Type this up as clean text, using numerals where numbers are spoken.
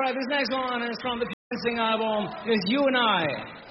right, this next one is from the Dancing album. It's You and I.